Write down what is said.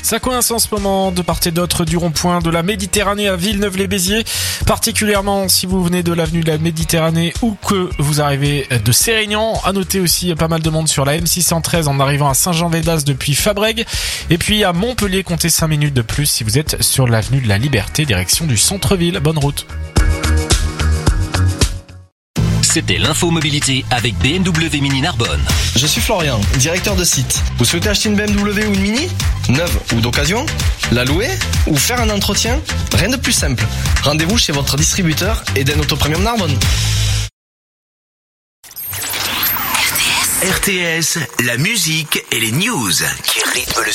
Ça coince en ce moment de part et d'autre du rond-point de la Méditerranée à Villeneuve-les-Béziers, particulièrement si vous venez de l'avenue de la Méditerranée ou que vous arrivez de Sérignan. À noter aussi pas mal de monde sur la M613 en arrivant à Saint-Jean-Védas depuis Fabrègues. Et puis à Montpellier, comptez 5 minutes de plus si vous êtes sur l'avenue de la Liberté, direction du centre-ville. Bonne route. C'était l'info mobilité avec BMW Mini Narbonne. Je suis Florian, directeur de site. Vous souhaitez acheter une BMW ou une Mini ? Neuve ou d'occasion ? La louer ? Ou faire un entretien ? Rien de plus simple. Rendez-vous chez votre distributeur Eden Auto Premium Narbonne. RTS, la musique et les news qui rythment le